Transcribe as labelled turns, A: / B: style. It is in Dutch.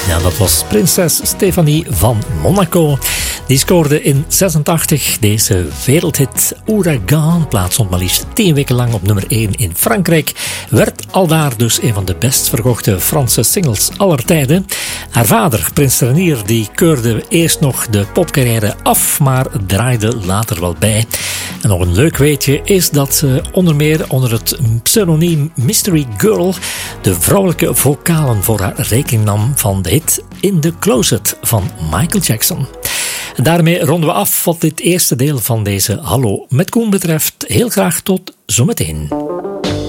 A: Ja, dat was prinses Stefanie van Monaco. Die scoorde in 86 deze wereldhit Ouragan. Plaatstond maar liefst 10 weken lang op nummer 1 in Frankrijk. Werd aldaar dus een van de best verkochte Franse singles aller tijden. Haar vader, prins Renier, die keurde eerst nog de popcarrière af, maar draaide later wel bij. En nog een leuk weetje is dat ze onder meer onder het pseudoniem Mystery Girl de vrouwelijke vocalen voor haar rekening nam van de hit In the Closet van Michael Jackson. En daarmee ronden we af wat dit eerste deel van deze Hallo met Koen betreft. Heel graag tot zometeen.